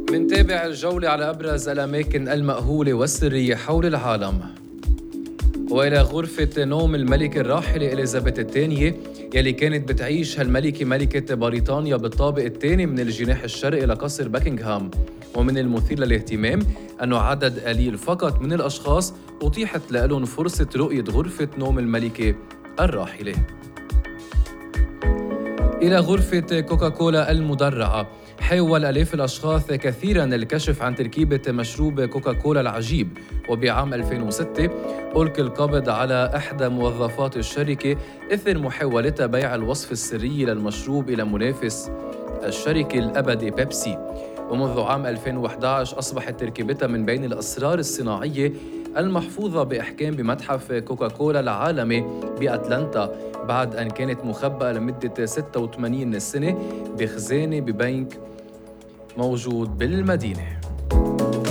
منتابع الجولة على أبرز الأماكن المأهولة والسرية حول العالم، وإلى غرفة نوم الملكة الراحلة إليزابيث الثانية يلي كانت بتعيش هالملكة ملكة بريطانيا بالطابق الثاني من الجناح الشرقي لقصر باكنغهام. ومن المثير للاهتمام أنه عدد قليل فقط من الأشخاص أتيحت لهم فرصة رؤية غرفة نوم الملكة الراحلة. إلى غرفة كوكاكولا المدرعة، حاول آلاف الأشخاص كثيراً الكشف عن تركيبة مشروب كوكاكولا العجيب، وبعام 2006 ألقي القبض على إحدى موظفات الشركة إثر محاولتها بيع الوصف السري للمشروب إلى منافس الشركة الأبدي بيبسي. ومنذ عام 2011 أصبحت تركيبتها من بين الأسرار الصناعية المحفوظة بإحكام بمتحف كوكاكولا العالمي بأتلانتا، بعد أن كانت مخبأة لمدة 86 سنة بخزانة ببنك موجود بالمدينة.